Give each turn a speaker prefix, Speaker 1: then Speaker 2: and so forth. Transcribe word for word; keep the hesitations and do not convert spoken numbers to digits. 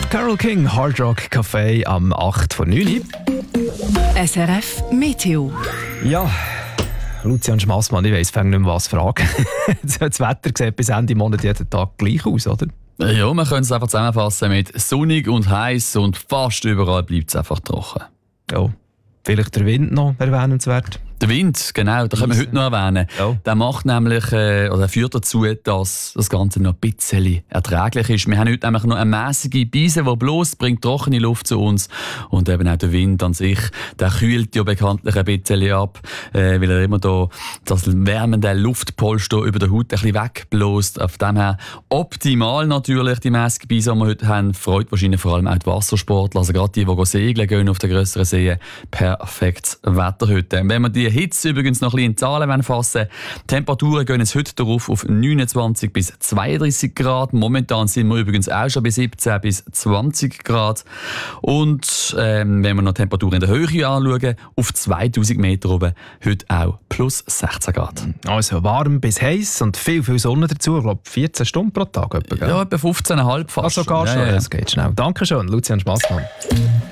Speaker 1: Carole King, Hard Rock Café am acht vor neun.
Speaker 2: S R F Meteo.
Speaker 1: Ja, Lucian Schmassmann, ich weiss, fängt nicht mehr was fragen. Das Wetter sieht bis Ende Monat jeden Tag gleich aus, oder?
Speaker 3: Ja, man könnte es einfach zusammenfassen mit sonnig und heiß und fast überall bleibt es einfach trocken.
Speaker 1: Ja, vielleicht der Wind noch erwähnenswert.
Speaker 3: Der Wind, genau, da können wir heute noch erwähnen. Ja. Der macht nämlich, äh, oder führt dazu, dass das Ganze noch ein bisschen erträglich ist. Wir haben heute nämlich noch eine mäßige Brise, die bloß bringt trockene Luft zu uns. Und eben auch der Wind an sich, der kühlt ja bekanntlich ein bisschen ab, äh, weil er immer da das wärmende Luftpolster über der Haut ein bisschen wegbläst. Auf dem her optimal natürlich die mäßige Brise, die wir heute haben. Freut wahrscheinlich vor allem auch die Wassersportler, also gerade die, die segeln gehen auf den grösseren Seen. Perfektes Wetter heute. Wenn wir die Hitze übrigens noch ein bisschen in Zahlen fassen. Die Temperaturen gehen jetzt heute darauf auf neunundzwanzig bis zweiunddreißig Grad. Momentan sind wir übrigens auch schon bei siebzehn bis zwanzig Grad. Und ähm, wenn wir noch Temperaturen in der Höhe anschauen, auf zweitausend Meter oben, heute auch plus sechzehn Grad.
Speaker 1: Also warm bis heiß und viel, viel Sonne dazu. Ich glaube vierzehn Stunden pro Tag. Etwa,
Speaker 3: ja, etwa fünfzehn Komma fünf fast.
Speaker 1: Ach, sogar schon.
Speaker 3: Ja, ja.
Speaker 1: Das geht schnell. Dankeschön, Lucian Schmassmann.